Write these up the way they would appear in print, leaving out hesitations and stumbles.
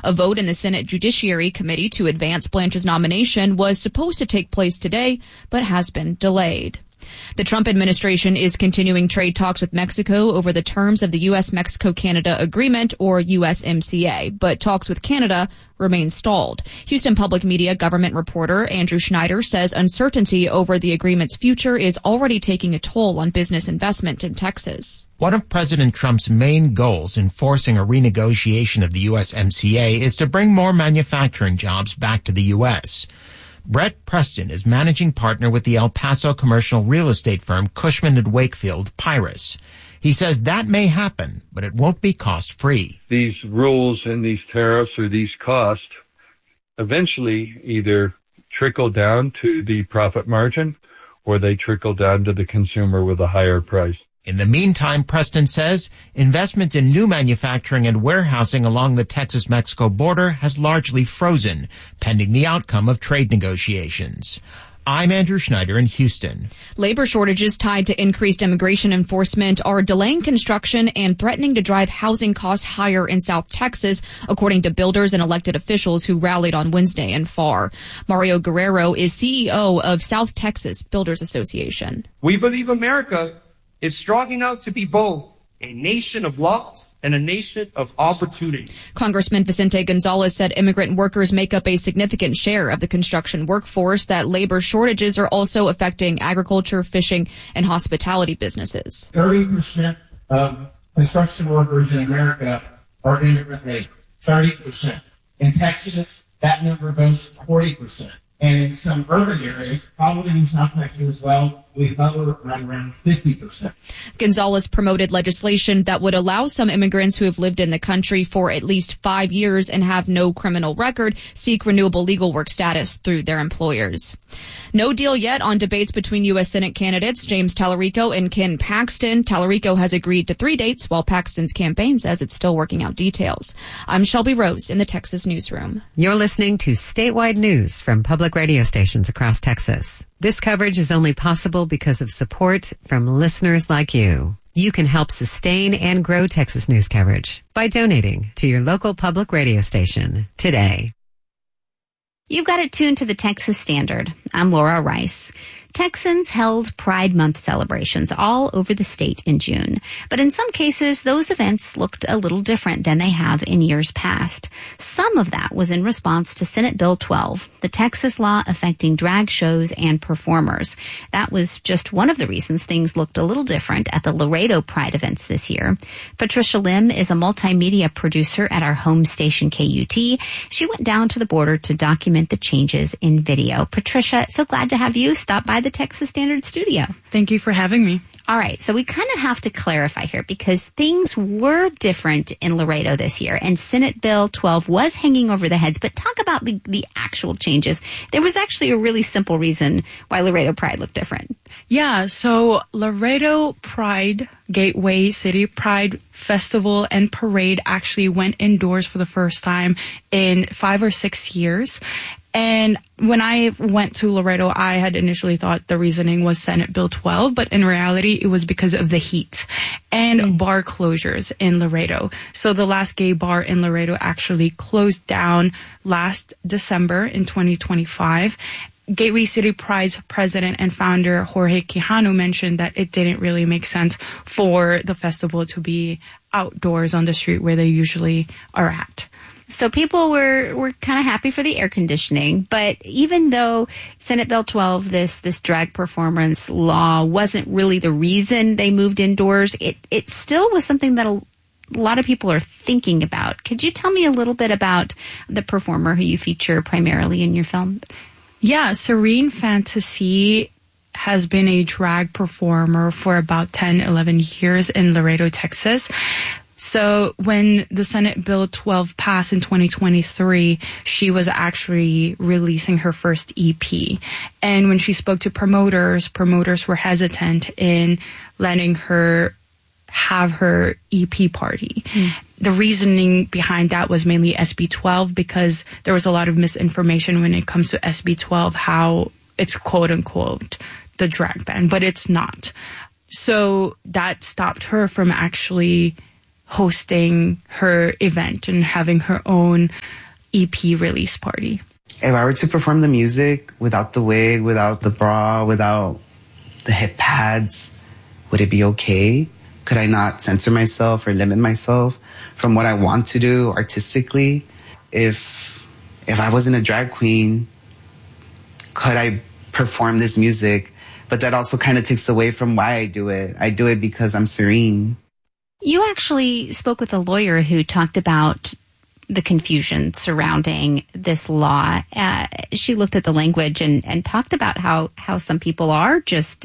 A vote in the Senate Judiciary Committee to advance Blanche's nomination was supposed to take place today, but has been delayed. The Trump administration is continuing trade talks with Mexico over the terms of the U.S.-Mexico-Canada Agreement, or USMCA, but talks with Canada remain stalled. Houston Public Media government reporter Andrew Schneider says uncertainty over the agreement's future is already taking a toll on business investment in Texas. One of President Trump's main goals in forcing a renegotiation of the USMCA is to bring more manufacturing jobs back to the U.S. Brett Preston is managing partner with the El Paso commercial real estate firm Cushman & Wakefield, Pyrus. He says that may happen, but it won't be cost-free. These rules and these tariffs or these costs eventually either trickle down to the profit margin or they trickle down to the consumer with a higher price. In the meantime, Preston says, investment in new manufacturing and warehousing along the Texas-Mexico border has largely frozen, pending the outcome of trade negotiations. I'm Andrew Schneider in Houston. Labor shortages tied to increased immigration enforcement are delaying construction and threatening to drive housing costs higher in South Texas, according to builders and elected officials who rallied on Wednesday in FAR. Mario Guerrero is CEO of South Texas Builders Association. We believe America is strong enough to be both a nation of laws and a nation of opportunity. Congressman Vicente Gonzalez said immigrant workers make up a significant share of the construction workforce, that labor shortages are also affecting agriculture, fishing, and hospitality businesses. 30% of construction workers in America are immigrant labor. 30%. In Texas, that number goes to 40%. And in some urban areas, probably in South Texas as well, we hover right around 50%. Gonzalez promoted legislation that would allow some immigrants who have lived in the country for at least 5 years and have no criminal record seek renewable legal work status through their employers. No deal yet on debates between U.S. Senate candidates James Tallarico and Ken Paxton. Tallarico has agreed to 3 dates, while Paxton's campaign says it's still working out details. I'm Shelby Rose in the Texas Newsroom. You're listening to statewide news from public radio stations across Texas. This coverage is only possible because of support from listeners like you. You can help sustain and grow Texas news coverage by donating to your local public radio station today. You've got it tuned to the Texas Standard. I'm Laura Rice. Texans held Pride Month celebrations all over the state in June. But in some cases, those events looked a little different than they have in years past. Some of that was in response to Senate Bill 12, the Texas law affecting drag shows and performers. That was just one of the reasons things looked a little different at the Laredo Pride events this year. Patricia Lim is a multimedia producer at our home station KUT. She went down to the border to document the changes in video. Patricia, so glad to have you stop by the Texas Standard studio. Thank you for having me. All right, so we kind of have to clarify here because things were different in Laredo this year, and Senate Bill 12 was hanging over the heads, but talk about the actual changes. There was actually a really simple reason why Laredo Pride looked different. Yeah, so Laredo Pride, Gateway City Pride Festival and Parade actually went indoors for the first time in 5 or 6 years. And when I went to Laredo, I had initially thought the reasoning was Senate Bill 12, but in reality, it was because of the heat and bar closures in Laredo. So the last gay bar in Laredo actually closed down last December in 2025. Gateway City Pride's president and founder, Jorge Quijano, mentioned that it didn't really make sense for the festival to be outdoors on the street where they usually are at. So people were kind of happy for the air conditioning, but even though Senate Bill 12, this drag performance law, wasn't really the reason they moved indoors, it still was something that a lot of people are thinking about. Could you tell me a little bit about the performer who you feature primarily in your film? Yeah, Serene Fantasy has been a drag performer for about 10, 11 years in Laredo, Texas. So when the Senate Bill 12 passed in 2023, she was actually releasing her first EP. And when she spoke to promoters were hesitant in letting her have her EP party. The reasoning behind that was mainly SB 12 because there was a lot of misinformation when it comes to SB 12, how it's quote unquote the drag ban, but it's not. So that stopped her from actually hosting her event and having her own EP release party. If I were to perform the music without the wig, without the bra, without the hip pads, would it be okay? Could I not censor myself or limit myself from what I want to do artistically? If I wasn't a drag queen, could I perform this music? But that also kind of takes away from why I do it. I do it because I'm serene. You actually spoke with a lawyer who talked about the confusion surrounding this law. She looked at the language and talked about how some people are just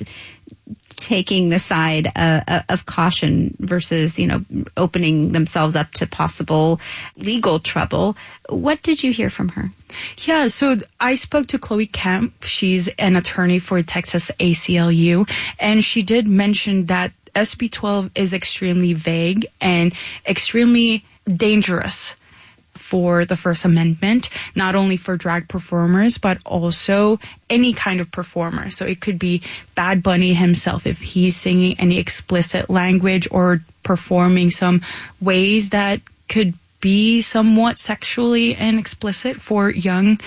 taking the side of caution versus, opening themselves up to possible legal trouble. What did you hear from her? Yeah, so I spoke to Chloe Kemp. She's an attorney for Texas ACLU, and she did mention that SB 12 is extremely vague and extremely dangerous for the First Amendment, not only for drag performers, but also any kind of performer. So it could be Bad Bunny himself if he's singing any explicit language or performing some ways that could be somewhat sexually and explicit for young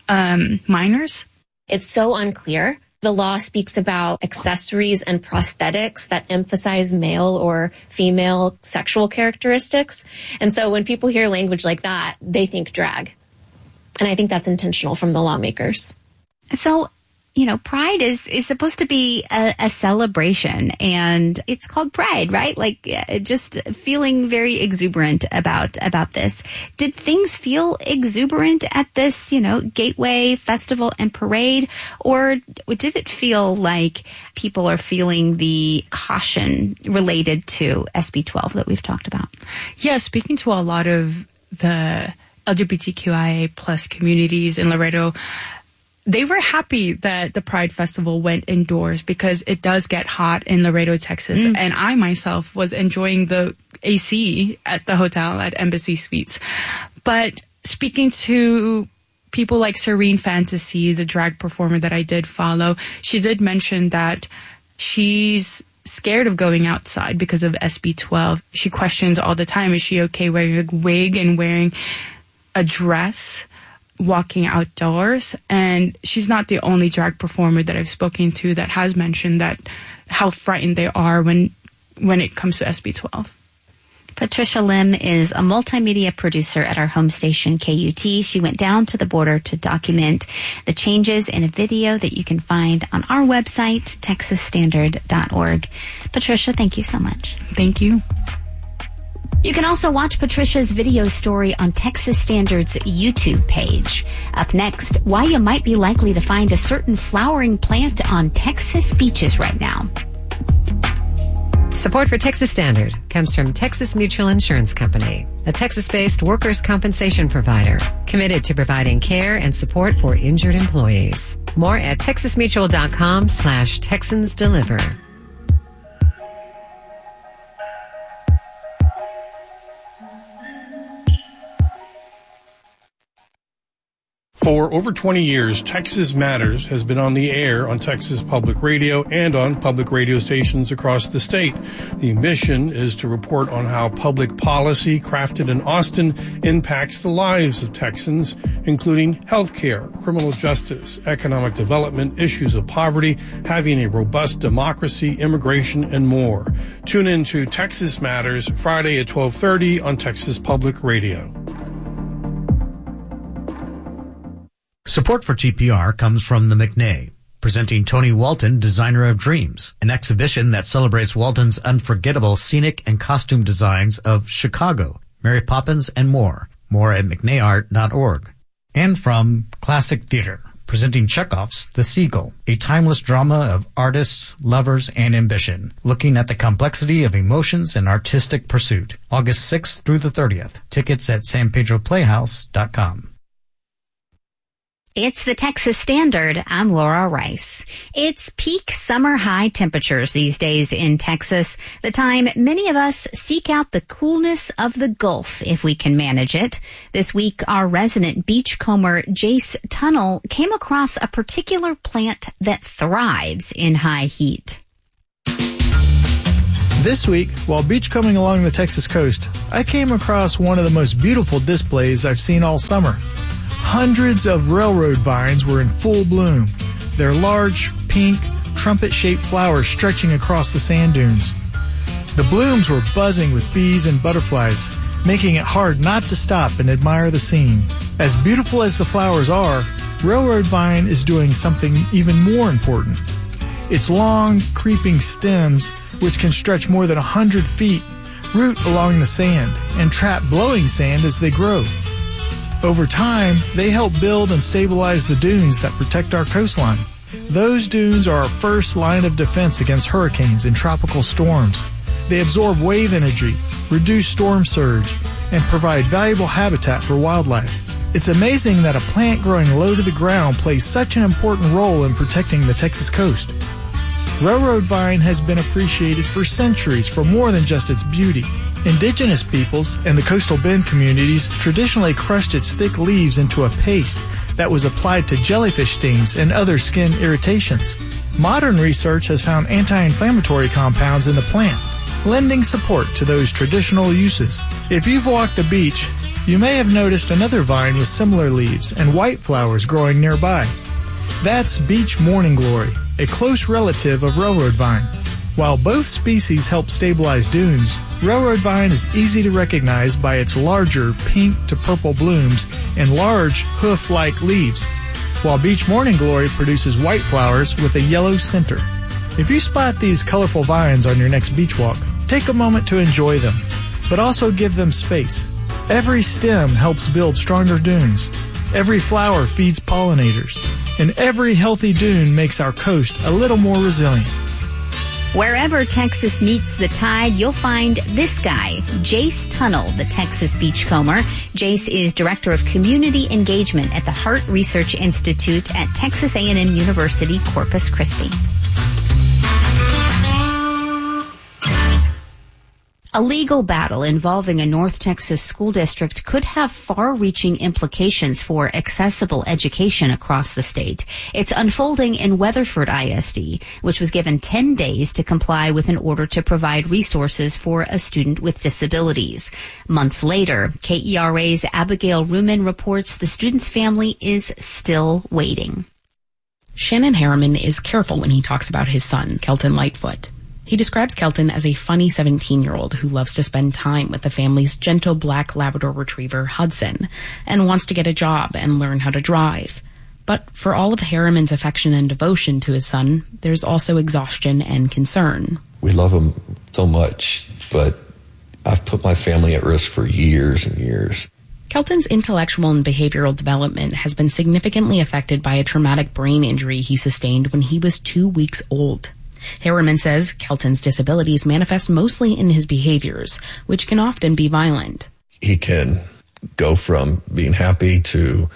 minors. It's so unclear. The law speaks about accessories and prosthetics that emphasize male or female sexual characteristics. And so when people hear language like that, they think drag. And I think that's intentional from the lawmakers. So, Pride is supposed to be a celebration, and it's called Pride, right? Like, just feeling very exuberant about this. Did things feel exuberant at this, Gateway Festival and Parade, or did it feel like people are feeling the caution related to SB 12 that we've talked about? Yeah, speaking to a lot of the LGBTQIA plus communities in Laredo, they were happy that the Pride Festival went indoors because it does get hot in Laredo, Texas. And I myself was enjoying the AC at the hotel at Embassy Suites. But speaking to people like Serene Fantasy, the drag performer that I did follow, she did mention that she's scared of going outside because of SB 12. She questions all the time, is she okay wearing a wig and wearing a dress, walking outdoors? And she's not the only drag performer that I've spoken to that has mentioned that how frightened they are when it comes to SB 12. Patricia Lim is a multimedia producer at our home station, KUT. She went down to the border to document the changes in a video that you can find on our website, texasstandard.org. Patricia, thank you so much. Thank you. You can also watch Patricia's video story on Texas Standard's YouTube page. Up next, why you might be likely to find a certain flowering plant on Texas beaches right now. Support for Texas Standard comes from Texas Mutual Insurance Company, a Texas-based workers' compensation provider committed to providing care and support for injured employees. More at texasmutual.com/TexansDeliver. For over 20 years, Texas Matters has been on the air on Texas Public Radio and on public radio stations across the state. The mission is to report on how public policy crafted in Austin impacts the lives of Texans, including healthcare, criminal justice, economic development, issues of poverty, having a robust democracy, immigration, and more. Tune in to Texas Matters Friday at 12:30 on Texas Public Radio. Support for TPR comes from the McNay, presenting Tony Walton, Designer of Dreams, an exhibition that celebrates Walton's unforgettable scenic and costume designs of Chicago, Mary Poppins, and more. More at mcnayart.org. And from Classic Theater, presenting Chekhov's The Seagull, a timeless drama of artists, lovers, and ambition, looking at the complexity of emotions and artistic pursuit. August 6th through the 30th. Tickets at sanpedroplayhouse.com. It's the Texas Standard. I'm Laura Rice. It's peak summer high temperatures these days in Texas, the time many of us seek out the coolness of the Gulf if we can manage it. This week, our resident beachcomber Jace Tunnel came across a particular plant that thrives in high heat. This week, while beachcombing along the Texas coast, I came across one of the most beautiful displays I've seen all summer. Hundreds of railroad vines were in full bloom, their large, pink, trumpet-shaped flowers stretching across the sand dunes. The blooms were buzzing with bees and butterflies, making it hard not to stop and admire the scene. As beautiful as the flowers are, railroad vine is doing something even more important. Its long, creeping stems, which can stretch more than 100 feet, root along the sand and trap blowing sand as they grow. Over time, they help build and stabilize the dunes that protect our coastline. Those dunes are our first line of defense against hurricanes and tropical storms. They absorb wave energy, reduce storm surge, and provide valuable habitat for wildlife. It's amazing that a plant growing low to the ground plays such an important role in protecting the Texas coast. Railroad vine has been appreciated for centuries for more than just its beauty. Indigenous peoples and the coastal bend communities traditionally crushed its thick leaves into a paste that was applied to jellyfish stings and other skin irritations. Modern research has found anti-inflammatory compounds in the plant, lending support to those traditional uses. If you've walked the beach, you may have noticed another vine with similar leaves and white flowers growing nearby. That's beach morning glory, a close relative of railroad vine. While both species help stabilize dunes, railroad vine is easy to recognize by its larger pink to purple blooms and large hoof-like leaves, while beach morning glory produces white flowers with a yellow center. If you spot these colorful vines on your next beach walk, take a moment to enjoy them, but also give them space. Every stem helps build stronger dunes. Every flower feeds pollinators. And every healthy dune makes our coast a little more resilient. Wherever Texas meets the tide, you'll find this guy, Jace Tunnell, the Texas Beachcomber. Jace is Director of Community Engagement at the Hart Research Institute at Texas A&M University, Corpus Christi. A legal battle involving a North Texas school district could have far-reaching implications for accessible education across the state. It's unfolding in Weatherford ISD, which was given 10 days to comply with an order to provide resources for a student with disabilities. Months later, KERA's Abigail Ruman reports the student's family is still waiting. Shannon Harriman is careful when he talks about his son, Kelton Lightfoot. He describes Kelton as a funny 17-year-old who loves to spend time with the family's gentle black Labrador retriever, Hudson, and wants to get a job and learn how to drive. But for all of Harriman's affection and devotion to his son, there's also exhaustion and concern. We love him so much, but I've put my family at risk for years and years. Kelton's intellectual and behavioral development has been significantly affected by a traumatic brain injury he sustained when he was 2 weeks old. Harriman says Kelton's disabilities manifest mostly in his behaviors, which can often be violent. He can go from being happy to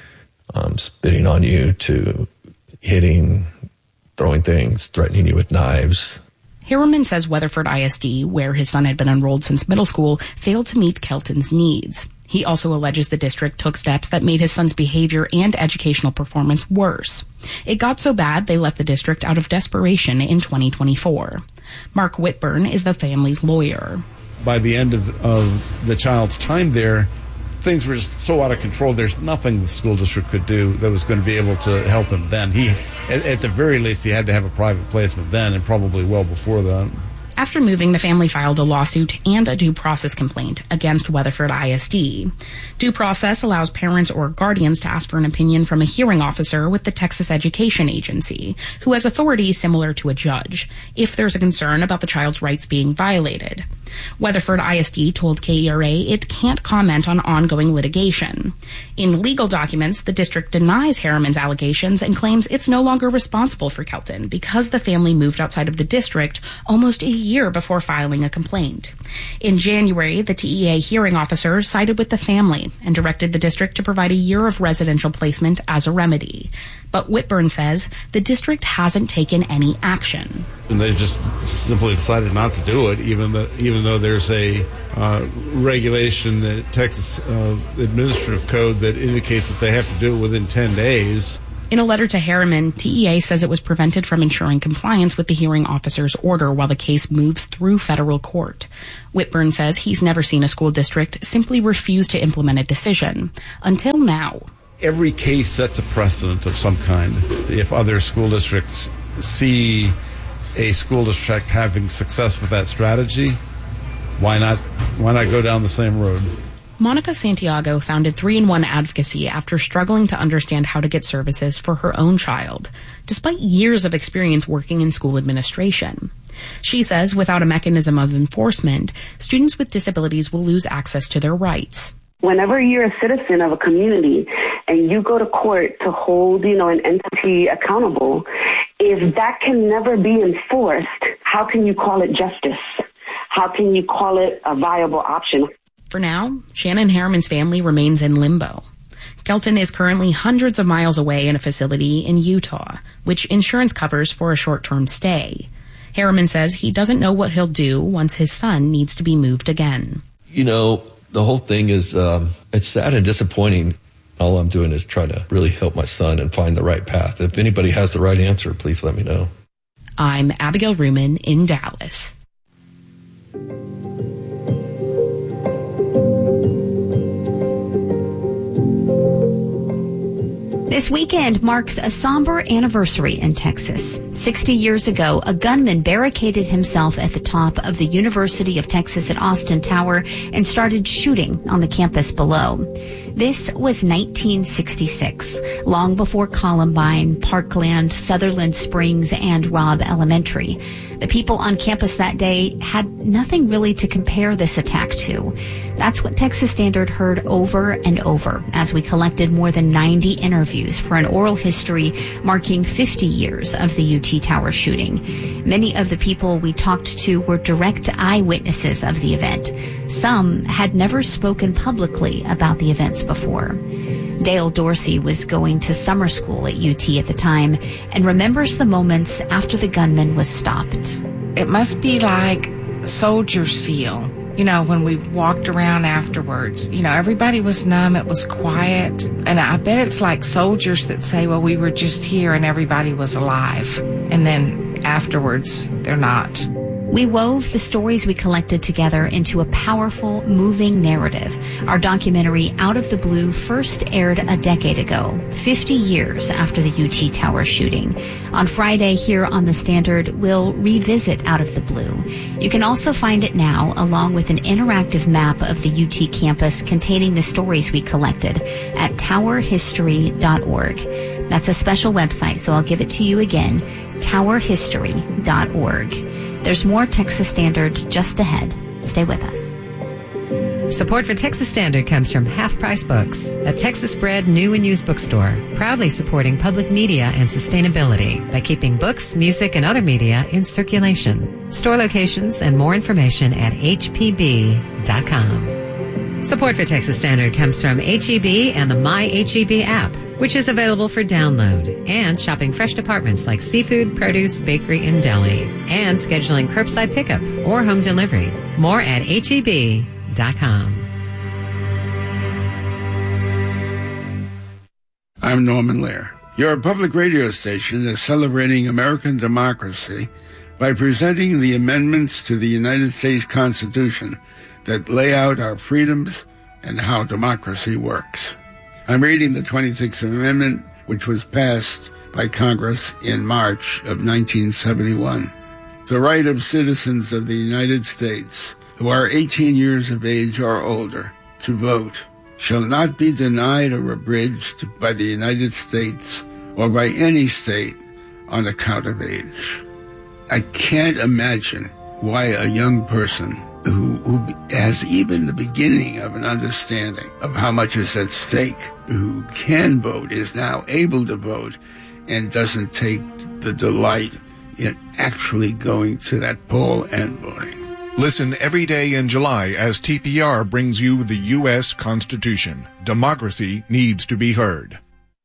spitting on you to hitting, throwing things, threatening you with knives. Harriman says Weatherford ISD, where his son had been enrolled since middle school, failed to meet Kelton's needs. He also alleges the district took steps that made his son's behavior and educational performance worse. It got so bad they left the district out of desperation in 2024. Mark Whitburn is the family's lawyer. By the end of the child's time there, things were just so out of control. There's nothing the school district could do that was going to be able to help him then. At the very least, he had to have a private placement then, and probably well before that. After moving, the family filed a lawsuit and a due process complaint against Weatherford ISD. Due process allows parents or guardians to ask for an opinion from a hearing officer with the Texas Education Agency, who has authority similar to a judge, if there's a concern about the child's rights being violated. Weatherford ISD told KERA it can't comment on ongoing litigation. In legal documents, the district denies Harriman's allegations and claims it's no longer responsible for Kelton because the family moved outside of the district almost a year before filing a complaint. In January, the TEA hearing officer sided with the family and directed the district to provide a year of residential placement as a remedy. But Whitburn says the district hasn't taken any action. And they just simply decided not to do it, even though there's a regulation, that Texas Administrative Code, that indicates that they have to do it within 10 days. In a letter to Harriman, TEA says it was prevented from ensuring compliance with the hearing officer's order while the case moves through federal court. Whitburn says he's never seen a school district simply refuse to implement a decision. Until now. Every case sets a precedent of some kind. If other school districts see a school district having success with that strategy, why not go down the same road? Monica Santiago founded 3-in-1 Advocacy after struggling to understand how to get services for her own child, despite years of experience working in school administration. She says without a mechanism of enforcement, students with disabilities will lose access to their rights. Whenever you're a citizen of a community and you go to court to hold, an entity accountable, if that can never be enforced, how can you call it justice? How can you call it a viable option? For now, Shannon Harriman's family remains in limbo. Kelton is currently hundreds of miles away in a facility in Utah, which insurance covers for a short-term stay. Harriman says he doesn't know what he'll do once his son needs to be moved again. The whole thing is, it's sad and disappointing. All I'm doing is trying to really help my son and find the right path. If anybody has the right answer, please let me know. I'm Abigail Ruman in Dallas. This weekend marks a somber anniversary in Texas. 60 years ago, a gunman barricaded himself at the top of the University of Texas at Austin Tower and started shooting on the campus below. This was 1966, long before Columbine, Parkland, Sutherland Springs, and Robb Elementary. The people on campus that day had nothing really to compare this attack to. That's what Texas Standard heard over and over as we collected more than 90 interviews for an oral history marking 50 years of the UT Tower shooting. Many of the people we talked to were direct eyewitnesses of the event. Some had never spoken publicly about the events before. Dale Dorsey was going to summer school at UT at the time and remembers the moments after the gunman was stopped. It must be like soldiers feel, when we walked around afterwards. Everybody was numb, it was quiet. And I bet it's like soldiers that say, well, we were just here and everybody was alive. And then afterwards, they're not. We wove the stories we collected together into a powerful, moving narrative. Our documentary, Out of the Blue, first aired a decade ago, 50 years after the UT Tower shooting. On Friday here on The Standard, we'll revisit Out of the Blue. You can also find it now, along with an interactive map of the UT campus containing the stories we collected at towerhistory.org. That's a special website, so I'll give it to you again, towerhistory.org. There's more Texas Standard just ahead. Stay with us. Support for Texas Standard comes from Half Price Books, a Texas-bred new and used bookstore, proudly supporting public media and sustainability by keeping books, music, and other media in circulation. Store locations and more information at hpb.com. Support for Texas Standard comes from HEB and the My HEB app, which is available for download, and shopping fresh departments like seafood, produce, bakery, and deli, and scheduling curbside pickup or home delivery. More at HEB.com. I'm Norman Lear. Your public radio station is celebrating American democracy by presenting the amendments to the United States Constitution that lay out our freedoms and how democracy works. I'm reading the 26th Amendment, which was passed by Congress in March of 1971. The right of citizens of the United States who are 18 years of age or older to vote shall not be denied or abridged by the United States or by any state on account of age. I can't imagine why a young person who has even the beginning of an understanding of how much is at stake, who can vote, is now able to vote, and doesn't take the delight in actually going to that poll and voting. Listen every day in July as TPR brings you the U.S. Constitution. Democracy needs to be heard.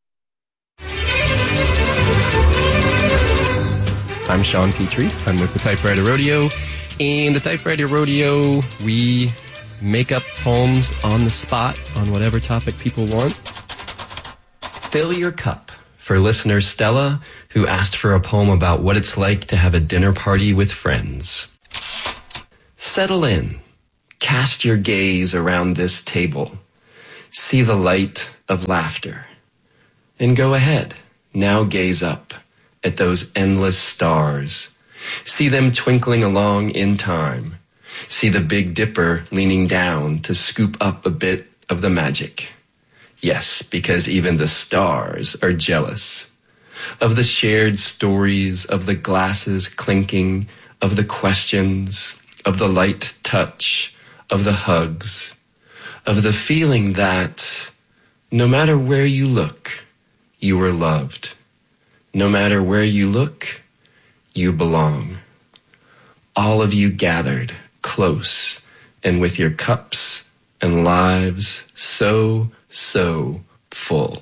I'm Sean Petrie. I'm with the Typewriter Rodeo. In the Typewriter Rodeo, we make up poems on the spot on whatever topic people want. Fill your cup. for listener Stella, who asked for a poem about what it's like to have a dinner party with friends. Settle in. Cast your gaze around this table. See the light of laughter. And go ahead. Now gaze up at those endless stars. See them twinkling along in time. See the Big Dipper leaning down to scoop up a bit of the magic. Yes, because even the stars are jealous of the shared stories, of the glasses clinking, of the questions, of the light touch, of the hugs, of the feeling that no matter where you look, you are loved. No matter where you look, you belong. All of you gathered close and with your cups and lives so full.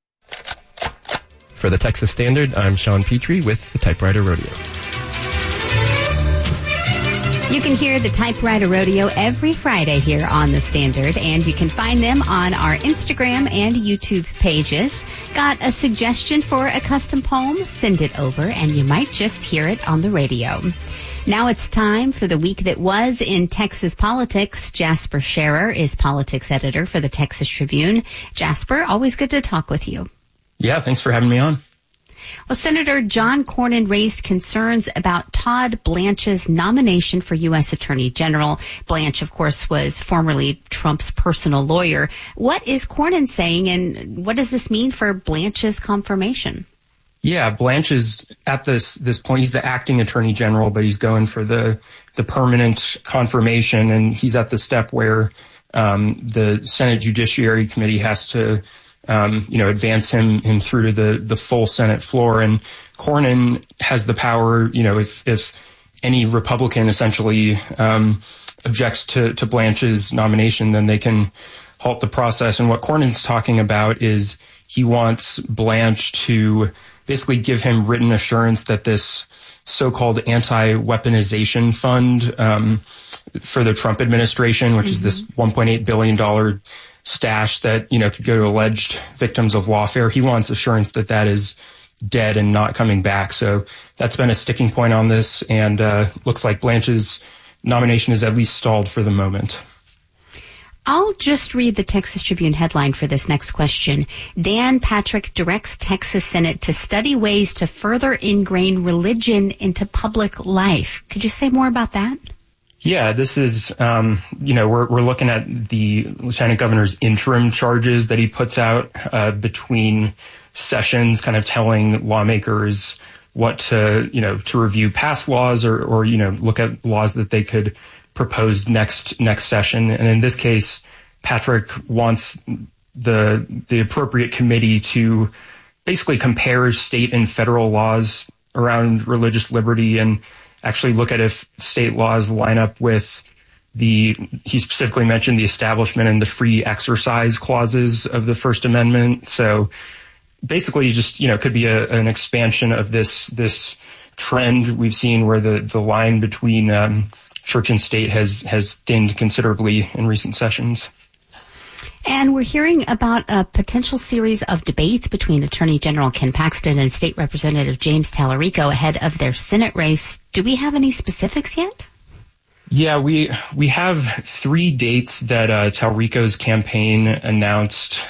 For the Texas Standard, I'm Sean Petrie with the Typewriter Rodeo. You can hear the Typewriter Rodeo every Friday here on The Standard, and you can find them on our Instagram and YouTube pages. Got a suggestion for a custom poem? Send it over, and you might just hear it on the radio. Now it's time for the week that was in Texas politics. Jasper Scherer is politics editor for the Texas Tribune. Jasper, always good to talk with you. Yeah, thanks for having me on. Well, Senator John Cornyn raised concerns about Todd Blanche's nomination for U.S. Attorney General. Blanche, of course, was formerly Trump's personal lawyer. What is Cornyn saying, and what does this mean for Blanche's confirmation? Yeah, Blanche is at this point, he's the acting attorney general, but he's going for the permanent confirmation, and he's at the step where the Senate Judiciary Committee has to advance him through to the full Senate floor. And Cornyn has the power, if any Republican essentially objects to Blanche's nomination, then they can halt the process. And what Cornyn's talking about is he wants Blanche to basically give him written assurance that this so-called anti-weaponization fund for the Trump administration, which is this $1.8 billion stash that, could go to alleged victims of lawfare. He wants assurance that that is dead and not coming back. So that's been a sticking point on this, and looks like Blanche's nomination is at least stalled for the moment. I'll just read the Texas Tribune headline for this next question. Dan Patrick directs Texas Senate to study ways to further ingrain religion into public life. Could you say more about that? Yeah, this is, we're looking at the lieutenant governor's interim charges that he puts out between sessions, kind of telling lawmakers what to review past laws or look at laws that they could propose next session. And in this case, Patrick wants the appropriate committee to basically compare state and federal laws around religious liberty and actually look at if state laws line up with he specifically mentioned the establishment and the free exercise clauses of the First Amendment. So basically just, could be an expansion of this trend we've seen where the line between church and state has thinned considerably in recent sessions. And we're hearing about a potential series of debates between Attorney General Ken Paxton and State Representative James Tallarico ahead of their Senate race. Do we have any specifics yet? Yeah, we have 3 dates that Tallarico's campaign announced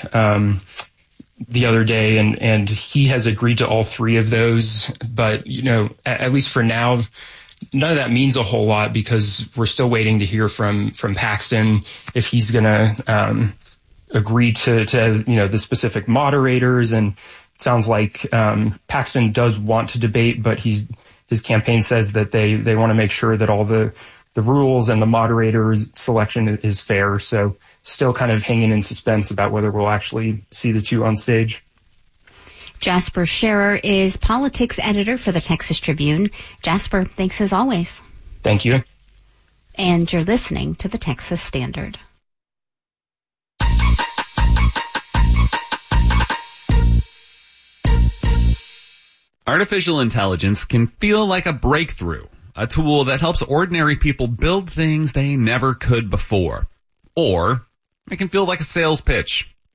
the other day, and he has agreed to all 3 of those. But, at least for now, none of that means a whole lot because we're still waiting to hear from Paxton if he's going to agree to the specific moderators. And it sounds like Paxton does want to debate, but his campaign says that they want to make sure that all the rules and the moderator selection is fair. So still kind of hanging in suspense about whether we'll actually see the 2 on stage. Jasper Scherer is politics editor for the Texas Tribune. Jasper, thanks as always. Thank you. And you're listening to the Texas Standard. Artificial intelligence can feel like a breakthrough, a tool that helps ordinary people build things they never could before. Or it can feel like a sales pitch.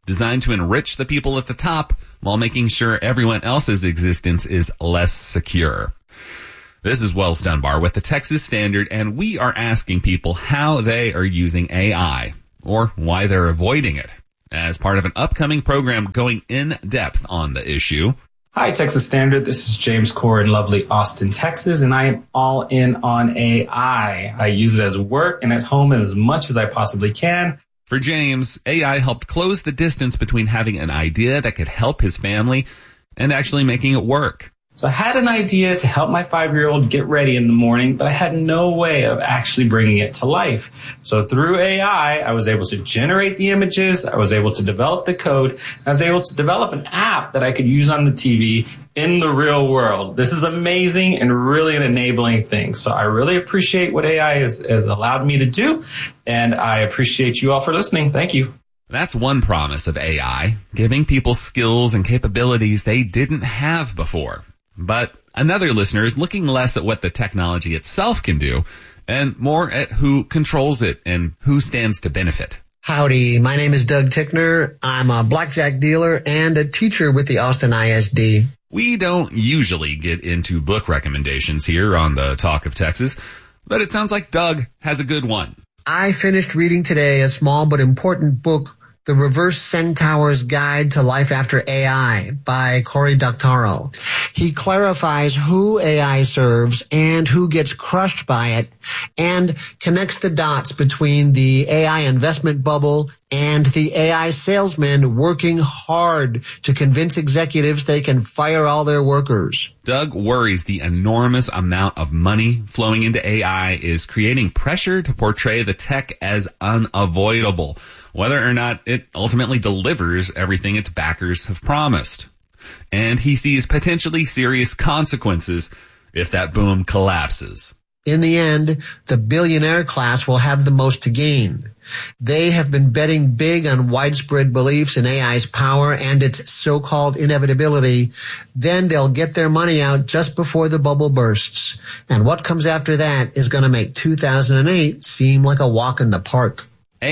designed to enrich the people at the top while making sure everyone else's existence is less secure. This is Wells Dunbar with the Texas Standard, and we are asking people how they are using AI, or why they're avoiding it, as part of an upcoming program going in depth on the issue. Hi, Texas Standard. This is James Core in lovely Austin, Texas, and I am all in on AI. I use it as work and at home as much as I possibly can. For James, AI helped close the distance between having an idea that could help his family and actually making it work. So I had an idea to help my 5-year-old get ready in the morning, but I had no way of actually bringing it to life. So through AI, I was able to generate the images, I was able to develop the code, and I was able to develop an app that I could use on the TV in the real world. This is amazing and really an enabling thing. So I really appreciate what AI has allowed me to do, and I appreciate you all for listening. Thank you. That's one promise of AI, giving people skills and capabilities they didn't have before. But another listener is looking less at what the technology itself can do and more at who controls it and who stands to benefit. Howdy, my name is Doug Tickner. I'm a blackjack dealer and a teacher with the Austin ISD. We don't usually get into book recommendations here on the Talk of Texas, but it sounds like Doug has a good one. I finished reading today a small but important book, The Reverse Centaur's Guide to Life After AI by Cory Doctorow. He clarifies who AI serves and who gets crushed by it and connects the dots between the AI investment bubble and the AI salesmen working hard to convince executives they can fire all their workers. Doug worries the enormous amount of money flowing into AI is creating pressure to portray the tech as unavoidable, whether or not it ultimately delivers everything its backers have promised. And he sees potentially serious consequences if that boom collapses. In the end, the billionaire class will have the most to gain. They have been betting big on widespread beliefs in AI's power and its so-called inevitability. Then they'll get their money out just before the bubble bursts. And what comes after that is going to make 2008 seem like a walk in the park.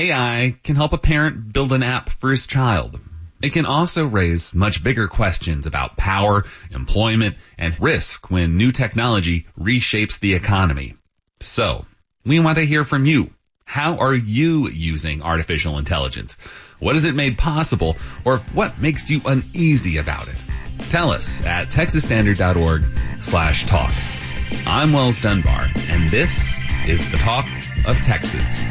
AI can help a parent build an app for his child. It can also raise much bigger questions about power, employment, and risk when new technology reshapes the economy. So, we want to hear from you. How are you using artificial intelligence? What has it made possible, or what makes you uneasy about it? Tell us at texasstandard.org/talk. I'm Wells Dunbar, and this is the Talk of Texas.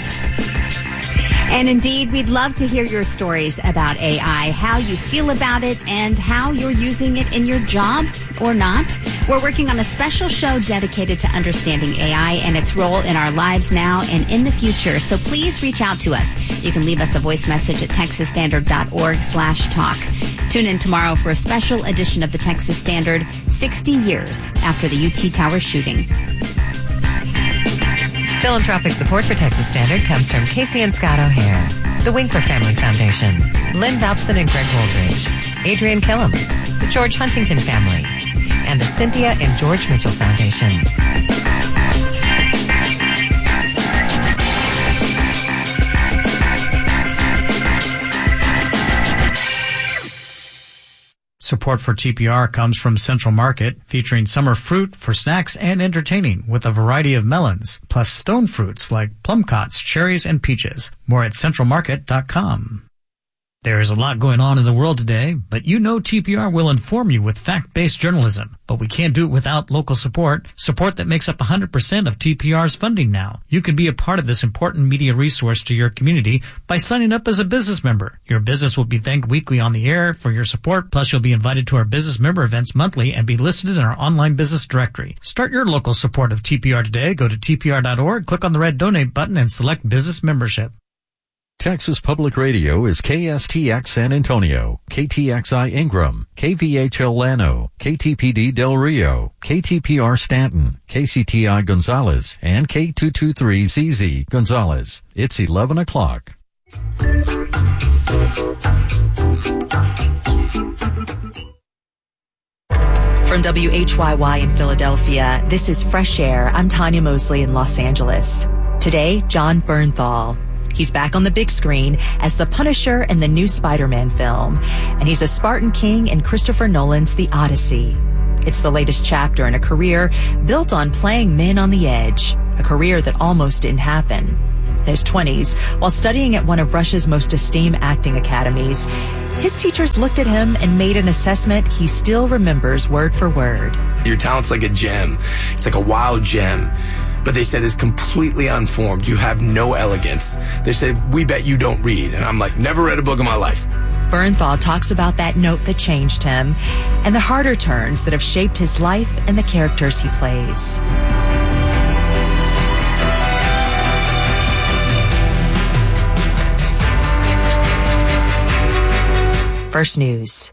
And indeed, we'd love to hear your stories about AI, how you feel about it, and how you're using it in your job or not. We're working on a special show dedicated to understanding AI and its role in our lives now and in the future. So please reach out to us. You can leave us a voice message at texasstandard.org/talk. Tune in tomorrow for a special edition of the Texas Standard, 60 years after the UT Tower shooting. Philanthropic support for Texas Standard comes from Casey and Scott O'Hare, the Winkler Family Foundation, Lynn Dobson and Greg Holdridge, Adrian Killam, the George Huntington Family, and the Cynthia and George Mitchell Foundation. Support for TPR comes from Central Market, featuring summer fruit for snacks and entertaining with a variety of melons, plus stone fruits like plumcotts, cherries, and peaches. More at centralmarket.com. There is a lot going on in the world today, but you know TPR will inform you with fact-based journalism. But we can't do it without local support that makes up 100% of TPR's funding now. You can be a part of this important media resource to your community by signing up as a business member. Your business will be thanked weekly on the air for your support, plus you'll be invited to our business member events monthly and be listed in our online business directory. Start your local support of TPR today. Go to tpr.org, click on the red donate button, and select business membership. Texas Public Radio is KSTX San Antonio, KTXI Ingram, KVHL Llano, KTPD Del Rio, KTPR Stanton, KCTI Gonzales, and K223ZZ Gonzales. It's 11 o'clock. From WHYY in Philadelphia, this is Fresh Air. I'm Tanya Mosley in Los Angeles. Today, John Bernthal. He's back on the big screen as the Punisher in the new Spider-Man film, and he's a Spartan King in Christopher Nolan's The Odyssey. It's the latest chapter in a career built on playing men on the edge, a career that almost didn't happen. In his 20s, while studying at one of Russia's most esteemed acting academies, his teachers looked at him and made an assessment he still remembers word for word. Your talent's like a gem. It's like a wild gem. But they said it's completely unformed. You have no elegance. They said, we bet you don't read. And I'm like, never read a book in my life. Bernthal talks about that note that changed him and the harder turns that have shaped his life and the characters he plays. First News.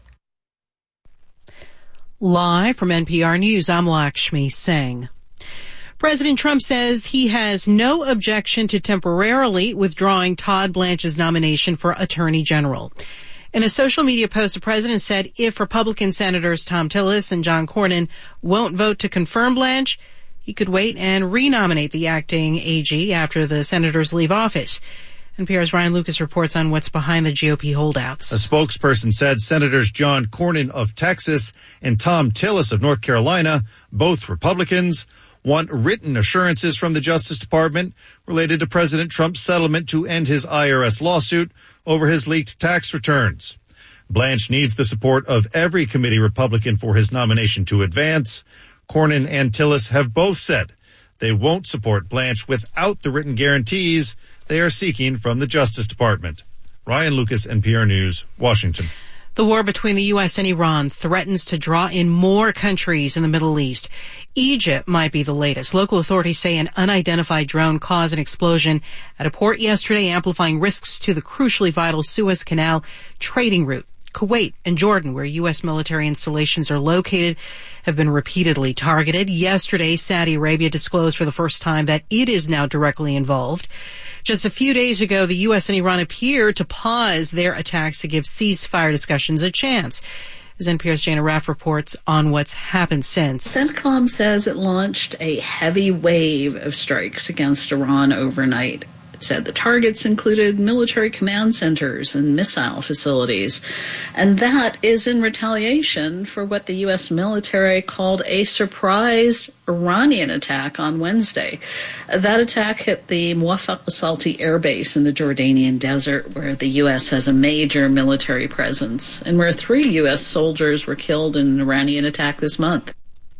Live from NPR News, I'm Lakshmi Singh. President Trump says he has no objection to temporarily withdrawing Todd Blanche's nomination for Attorney General. In a social media post, the president said if Republican Senators Thom Tillis and John Cornyn won't vote to confirm Blanche, he could wait and renominate the acting AG after the senators leave office. NPR's Ryan Lucas reports on what's behind the GOP holdouts. A spokesperson said Senators John Cornyn of Texas and Thom Tillis of North Carolina, both Republicans, want written assurances from the Justice Department related to President Trump's settlement to end his IRS lawsuit over his leaked tax returns. Blanche needs the support of every committee Republican for his nomination to advance. Cornyn and Tillis have both said they won't support Blanche without the written guarantees they are seeking from the Justice Department. Ryan Lucas, NPR News, Washington. The war between the U.S. and Iran threatens to draw in more countries in the Middle East. Egypt might be the latest. Local authorities say an unidentified drone caused an explosion at a port yesterday, amplifying risks to the crucially vital Suez Canal trading route. Kuwait and Jordan, where U.S. military installations are located, have been repeatedly targeted. Yesterday, Saudi Arabia disclosed for the first time that it is now directly involved. Just a few days ago, the U.S. and Iran appeared to pause their attacks to give ceasefire discussions a chance. As NPR's Jana Raff reports on what's happened since. CENTCOM says it launched a heavy wave of strikes against Iran overnight. It said the targets included military command centers and missile facilities. And that is in retaliation for what the U.S. military called a surprise Iranian attack on Wednesday. That attack hit the Muwaffaq al-Salti air base in the Jordanian desert, where the U.S. has a major military presence, and where 3 U.S. soldiers were killed in an Iranian attack this month.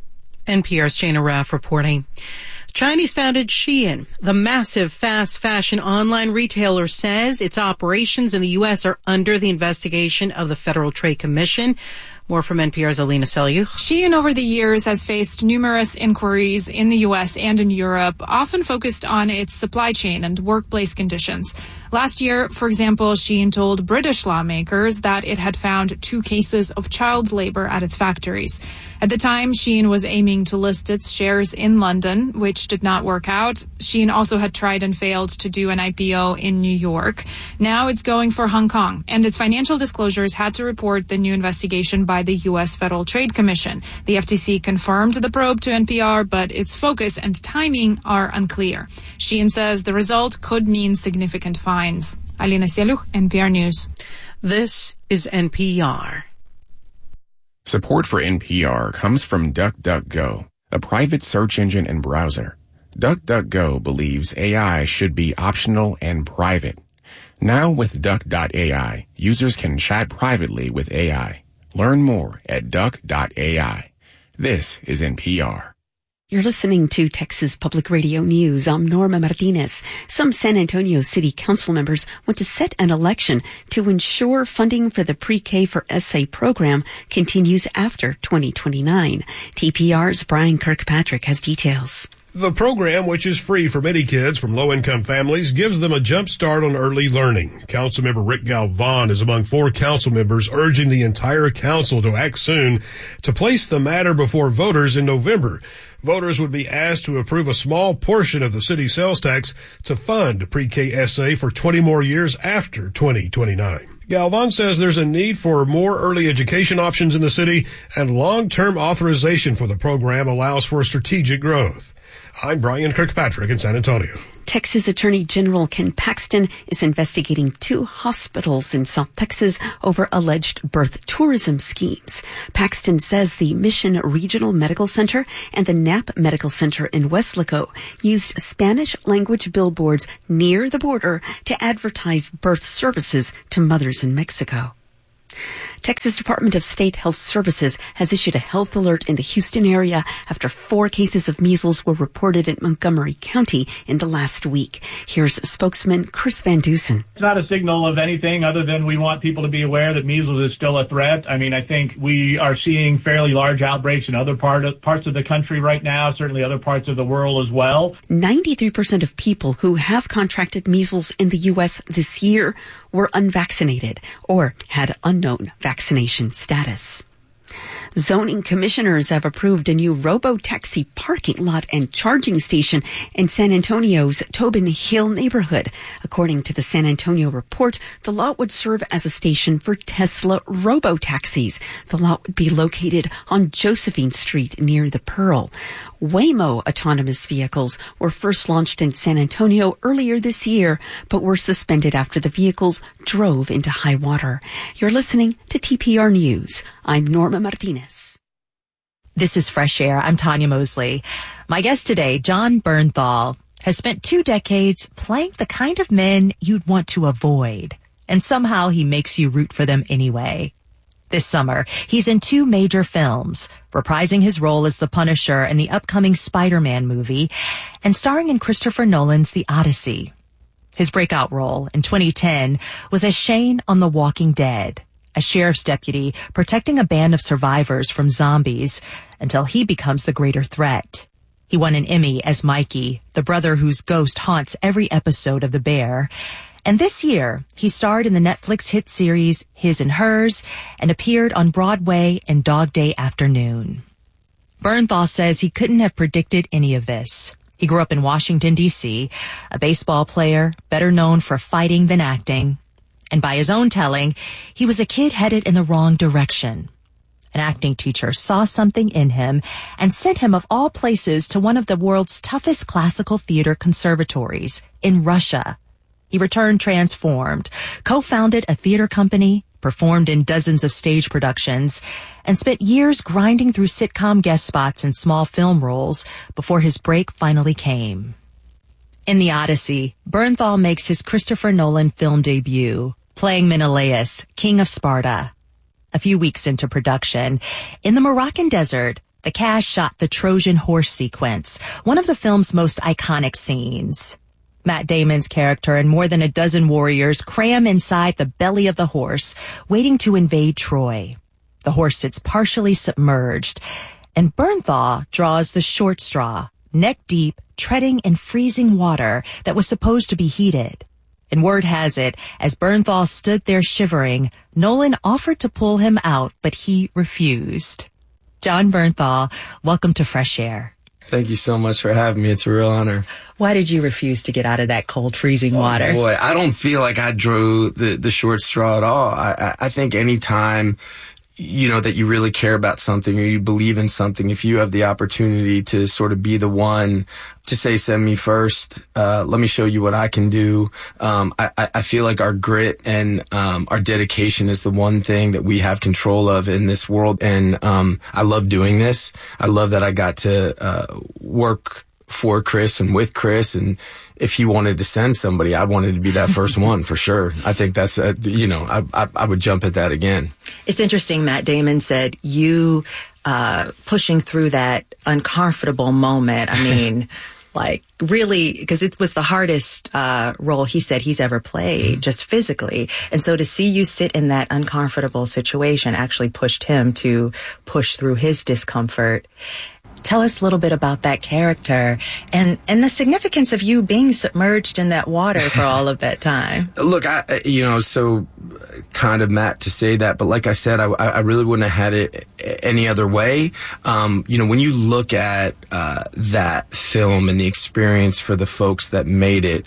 NPR's Jana Raff reporting. Chinese-founded Shein, the massive fast fashion online retailer, says its operations in the U.S. are under the investigation of the Federal Trade Commission. More from NPR's Alina Selyukh. Shein over the years has faced numerous inquiries in the U.S. and in Europe, often focused on its supply chain and workplace conditions. Last year, for example, Shein told British lawmakers that it had found 2 cases of child labor at its factories. At the time, Shein was aiming to list its shares in London, which did not work out. Shein also had tried and failed to do an IPO in New York. Now it's going for Hong Kong, and its financial disclosures had to report the new investigation by the U.S. Federal Trade Commission. The FTC confirmed the probe to NPR, but its focus and timing are unclear. Shein says the result could mean significant fines. Alina Selyukh, NPR News. This is NPR. Support for NPR comes from DuckDuckGo, a private search engine and browser. DuckDuckGo believes AI should be optional and private. Now with Duck.ai, users can chat privately with AI. Learn more at Duck.ai. This is NPR. You're listening to Texas Public Radio News. I'm Norma Martinez. Some San Antonio City Council members want to set an election to ensure funding for the Pre-K for Essay program continues after 2029. TPR's Brian Kirkpatrick has details. The program, which is free for many kids from low-income families, gives them a jump start on early learning. Councilmember Rick Galvan is among 4 council members urging the entire council to act soon to place the matter before voters in November. Voters would be asked to approve a small portion of the city sales tax to fund Pre-K Essay for 20 more years after 2029. Galvan says there's a need for more early education options in the city, and long-term authorization for the program allows for strategic growth. I'm Brian Kirkpatrick in San Antonio. Texas Attorney General Ken Paxton is investigating 2 hospitals in South Texas over alleged birth tourism schemes. Paxton says the Mission Regional Medical Center and the Knapp Medical Center in Weslaco used Spanish-language billboards near the border to advertise birth services to mothers in Mexico. Texas Department of State Health Services has issued a health alert in the Houston area after 4 cases of measles were reported in Montgomery County in the last week. Here's spokesman Chris Van Dusen. It's not a signal of anything other than we want people to be aware that measles is still a threat. I mean, I think we are seeing fairly large outbreaks in other parts of the country right now, certainly other parts of the world as well. 93% of people who have contracted measles in the U.S. this year were unvaccinated or had unknown vaccination status. Zoning commissioners have approved a new robo-taxi parking lot and charging station in San Antonio's Tobin Hill neighborhood. According to the San Antonio Report, the lot would serve as a station for Tesla robo-taxis. The lot would be located on Josephine Street near the Pearl. Waymo autonomous vehicles were first launched in San Antonio earlier this year, but were suspended after the vehicles drove into high water. You're listening to TPR News. I'm Norma Martinez. This is Fresh Air. I'm Tanya Mosley. My guest today, Jon Bernthal, has spent 2 decades playing the kind of men you'd want to avoid. And somehow he makes you root for them anyway. This summer, he's in 2 major films, reprising his role as the Punisher in the upcoming Spider-Man movie and starring in Christopher Nolan's The Odyssey. His breakout role in 2010 was as Shane on The Walking Dead, a sheriff's deputy protecting a band of survivors from zombies until he becomes the greater threat. He won an Emmy as Mikey, the brother whose ghost haunts every episode of The Bear. And this year, he starred in the Netflix hit series His and Hers and appeared on Broadway in Dog Day Afternoon. Bernthal says he couldn't have predicted any of this. He grew up in Washington, D.C., a baseball player, better known for fighting than acting. And by his own telling, he was a kid headed in the wrong direction. An acting teacher saw something in him and sent him of all places to one of the world's toughest classical theater conservatories in Russia. He returned transformed, co-founded a theater company, performed in dozens of stage productions, and spent years grinding through sitcom guest spots and small film roles before his break finally came. In The Odyssey, Bernthal makes his Christopher Nolan film debut, playing Menelaus, king of Sparta. A few weeks into production, in the Moroccan desert, the cast shot the Trojan horse sequence, one of the film's most iconic scenes. Matt Damon's character and more than a dozen warriors cram inside the belly of the horse, waiting to invade Troy. The horse sits partially submerged, and Bernthal draws the short straw, neck deep, treading in freezing water that was supposed to be heated. And word has it, as Bernthal stood there shivering, Nolan offered to pull him out, but he refused. Jon Bernthal, welcome to Fresh Air. Thank you so much for having me. It's a real honor. Why did you refuse to get out of that cold, freezing water? Oh, boy, I don't feel like I drew the short straw at all. I think any time, that you really care about something or you believe in something, if you have the opportunity to sort of be the one to say, send me first, let me show you what I can do. I feel like our grit and our dedication is the one thing that we have control of in this world. And I love doing this. I love that I got to work for Chris and with Chris, and if he wanted to send somebody, I wanted to be that first one for sure. I think that's, I would jump at that again. It's interesting, Matt Damon said you pushing through that uncomfortable moment. I mean, like really, because it was the hardest role he said he's ever played, just physically. And so to see you sit in that uncomfortable situation actually pushed him to push through his discomfort. Tell us a little bit about that character and the significance of you being submerged in that water for all of that time. Look, so kind of Matt to say that, but like I said, I really wouldn't have had it any other way. When you look at that film and the experience for the folks that made it,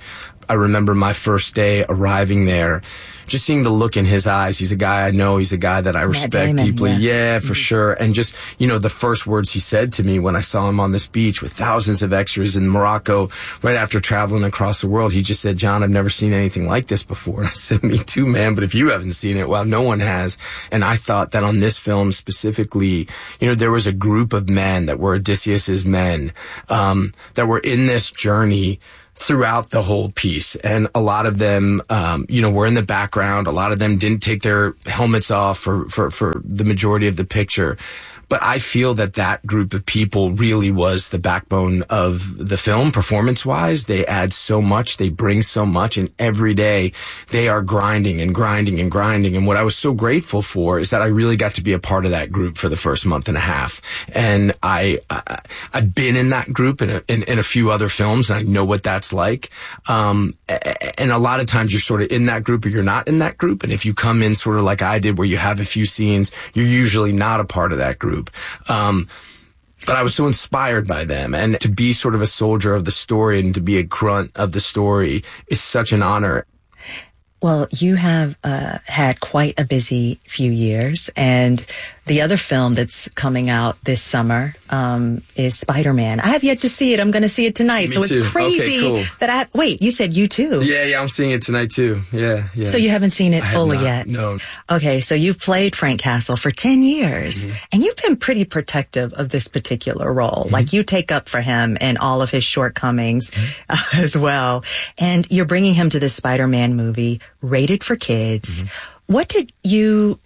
I remember my first day arriving there, just seeing the look in his eyes. He's a guy I know. He's a guy that I respect deeply. Yeah, for sure. And just, the first words he said to me when I saw him on this beach with thousands of extras in Morocco, right after traveling across the world, he just said, "John, I've never seen anything like this before." And I said, "Me too, man. But if you haven't seen it, well, no one has." And I thought that on this film specifically, there was a group of men that were Odysseus's men, that were in this journey throughout the whole piece. And a lot of them, were in the background. A lot of them didn't take their helmets off for the majority of the picture. But I feel that group of people really was the backbone of the film, performance-wise. They add so much, they bring so much, and every day they are grinding and grinding and grinding. And what I was so grateful for is that I really got to be a part of that group for the first month and a half. And I've been in that group in a few other films, and I know what that's like. And a lot of times you're sort of in that group or you're not in that group. And if you come in sort of like I did, where you have a few scenes, you're usually not a part of that group. But I was so inspired by them, and to be sort of a soldier of the story and to be a grunt of the story is such an honor. Well, you have had quite a busy few years, and the other film that's coming out this summer is Spider-Man. I have yet to see it. I'm going to see it tonight. Me so too. It's crazy cool. that wait, you said you too? Yeah, I'm seeing it tonight too. Yeah. So you haven't seen it fully yet? No. Okay, so you've played Frank Castle for 10 years, and you've been pretty protective of this particular role. Like, you take up for him and all of his shortcomings as well. And you're bringing him to this Spider-Man movie, rated for kids. What did you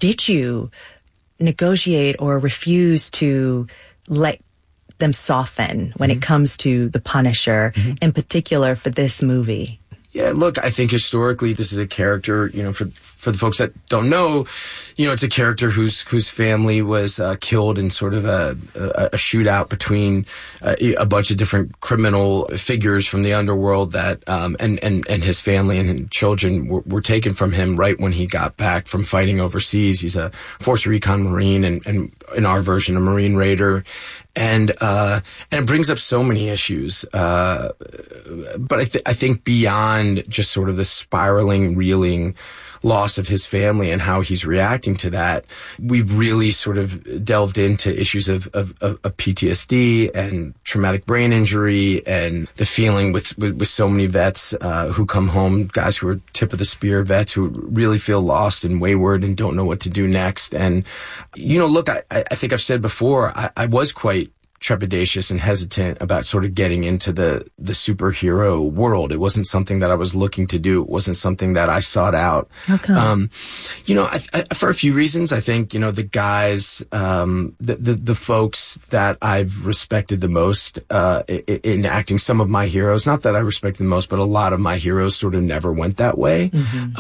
negotiate or refuse to let them soften when it comes to the Punisher, in particular for this movie? Yeah, look, I think historically this is a character, for the folks that don't know, it's a character whose family was killed in sort of a shootout between a bunch of different criminal figures from the underworld that and his family and children were taken from him right when he got back from fighting overseas. He's a Force Recon Marine and in our version a Marine Raider. And it brings up so many issues. But I think beyond just sort of the spiraling, reeling loss of his family and how he's reacting to that, we've really sort of delved into issues of PTSD and traumatic brain injury and the feeling with so many vets who come home, guys who are tip of the spear vets who really feel lost and wayward and don't know what to do next. And, look, I think I've said before, I was quite trepidatious and hesitant about sort of getting into the superhero world. It wasn't something that I was looking to do. It wasn't something that I sought out. How come? For a few reasons. I think, the guys, the folks that I've respected the most, in acting, some of my heroes, not that I respect the most, but a lot of my heroes sort of never went that way.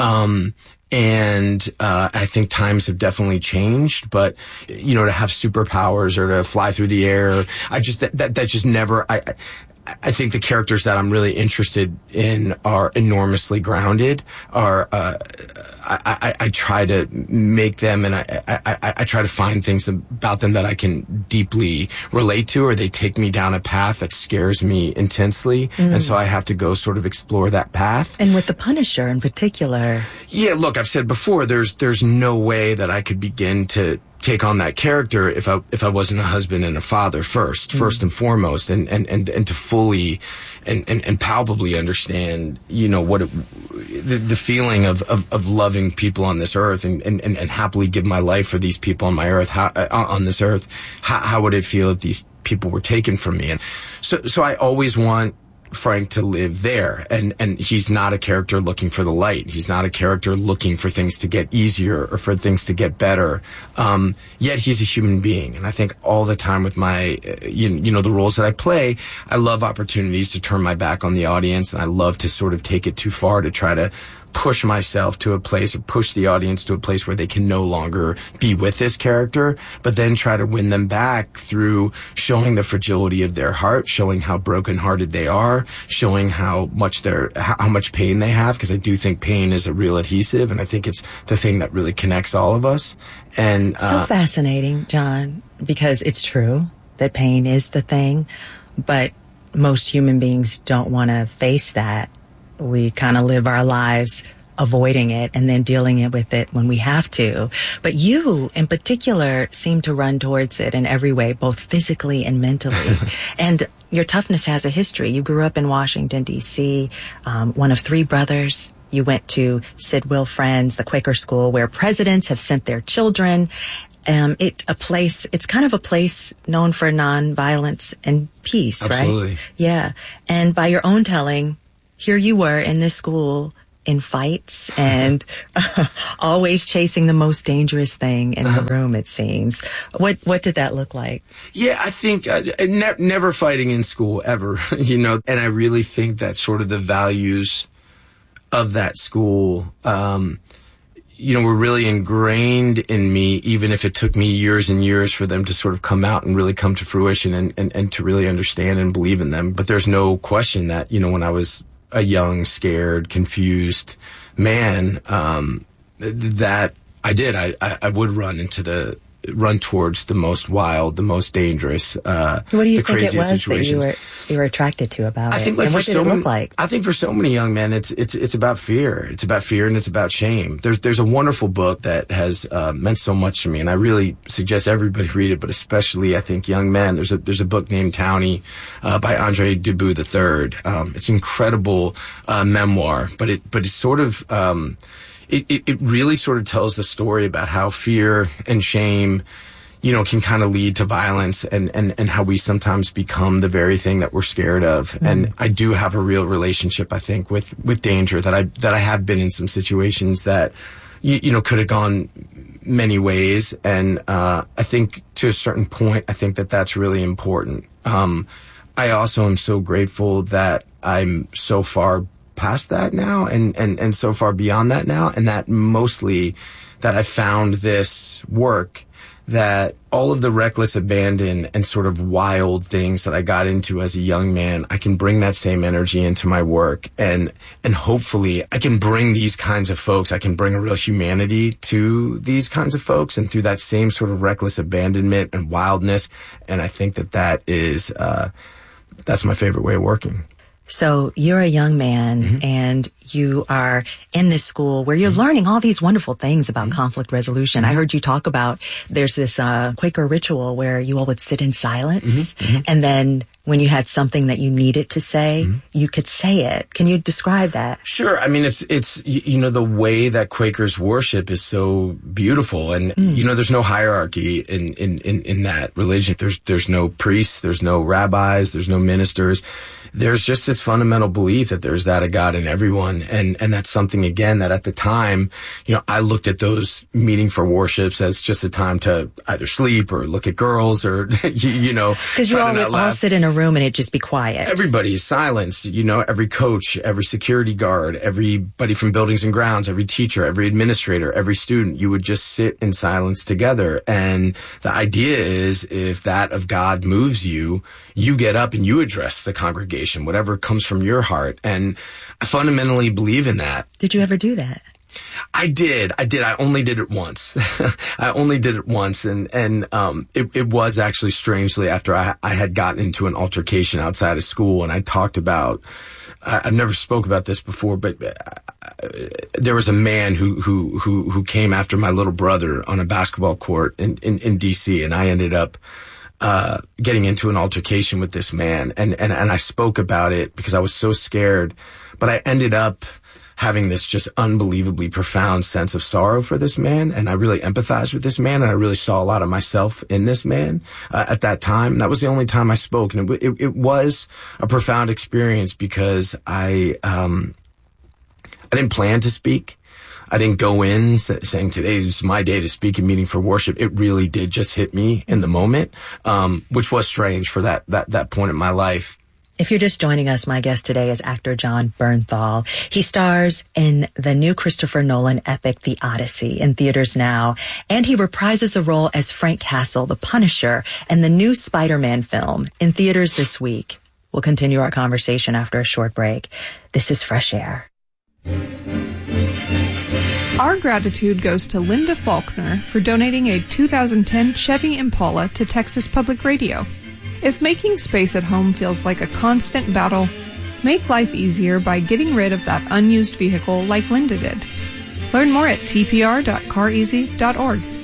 And I think times have definitely changed, but to have superpowers or to fly through the air, that just never. I think the characters that I'm really interested in are enormously grounded. I try to make them, and I try to find things about them that I can deeply relate to, or they take me down a path that scares me intensely, and so I have to go sort of explore that path. And with the Punisher in particular. Yeah, look, I've said before, there's no way that I could begin to take on that character if I wasn't a husband and a father first and foremost, and to fully and palpably understand, what the feeling of loving people on this earth and happily give my life for these people on my earth, on this earth. How would it feel if these people were taken from me? And so I always want Frank to live there, and he's not a character looking for the light. He's not a character looking for things to get easier or for things to get better. Yet he's a human being, and I think all the time with my the roles that I play, I love opportunities to turn my back on the audience, and I love to sort of take it too far to try to push myself to a place, or push the audience to a place where they can no longer be with this character, but then try to win them back through showing the fragility of their heart, showing how brokenhearted they are, showing how much pain they have, because I do think pain is a real adhesive, and I think it's the thing that really connects all of us. And so fascinating, John, because it's true that pain is the thing, but most human beings don't want to face that. we kind of live our lives avoiding it and then dealing with it when we have to. But you, in particular, seem to run towards it in every way, both physically and mentally. And your toughness has a history. You grew up in Washington, D.C., one of 3 brothers. You went to Sidwell Friends, the Quaker school where presidents have sent their children. It's kind of a place known for nonviolence and peace, Absolutely. Right? Yeah. And by your own telling, here you were in this school in fights and always chasing the most dangerous thing in the room, it seems. What did that look like? Yeah, I think never fighting in school ever, and I really think that sort of the values of that school, were really ingrained in me, even if it took me years and years for them to sort of come out and really come to fruition and to really understand and believe in them. But there's no question that, when I was a young, scared, confused man, that I did. I would run towards the most wild, the most dangerous, what do you the think it was situations. that you were attracted to about it? And what did it look like? I think for so many young men, it's about fear. It's about fear and it's about shame. There's a wonderful book that has meant so much to me, and I really suggest everybody read it, but especially I think young men. There's a book named Townie by Andre Dubus III. It's an incredible memoir, but it's sort of It really sort of tells the story about how fear and shame, can kind of lead to violence and how we sometimes become the very thing that we're scared of. Mm-hmm. And I do have a real relationship, I think, with danger that I have been in some situations that, could have gone many ways. And, I think to a certain point, I think that that's really important. I also am so grateful that I'm so far past that now and so far beyond that now, and that mostly that I found this work, that all of the reckless abandon and sort of wild things that I got into as a young man, I can bring that same energy into my work, and hopefully I can bring these kinds of folks, I can bring a real humanity to these kinds of folks, and through that same sort of reckless abandonment and wildness. And I think that is that's my favorite way of working. So you're a young man, mm-hmm. and you are in this school where you're mm-hmm. learning all these wonderful things about mm-hmm. conflict resolution. Mm-hmm. I heard you talk about there's this Quaker ritual where you all would sit in silence, mm-hmm. and then when you had something that you needed to say, mm-hmm. you could say it. Can you describe that? Sure. I mean, it's the way that Quakers worship is so beautiful, and there's no hierarchy in that religion. There's no priests, there's no rabbis, there's no ministers. There's just this fundamental belief that there's that of God in everyone. And that's something, again, that at the time, I looked at those meeting for worships as just a time to either sleep or look at girls or, Because you all would all sit in a room and it'd just be quiet. Everybody's silence, every coach, every security guard, everybody from buildings and grounds, every teacher, every administrator, every student, you would just sit in silence together. And the idea is, if that of God moves you, you get up and you address the congregation, whatever comes from your heart. And I fundamentally believe in that. Did you ever do that? I did. I only did it once. And it was actually strangely after I had gotten into an altercation outside of school, and I talked about, I've never spoke about this before, but there was a man who came after my little brother on a basketball court in DC, and I ended up getting into an altercation with this man, and I spoke about it because I was so scared, but I ended up having this just unbelievably profound sense of sorrow for this man, and I really empathized with this man, and I really saw a lot of myself in this man at that time. That was the only time I spoke, and it was a profound experience because I didn't plan to speak. I didn't go in saying today is my day to speak in meeting for worship. It really did just hit me in the moment, which was strange for that point in my life. If you're just joining us, my guest today is actor Jon Bernthal. He stars in the new Christopher Nolan epic, The Odyssey, in theaters now, and he reprises the role as Frank Castle, the Punisher, in the new Spider-Man film, in theaters this week. We'll continue our conversation after a short break. This is Fresh Air. Our gratitude goes to Linda Faulkner for donating a 2010 Chevy Impala to Texas Public Radio. If making space at home feels like a constant battle, Make life easier by getting rid of that unused vehicle like Linda did. Learn more at tpr.careasy.org.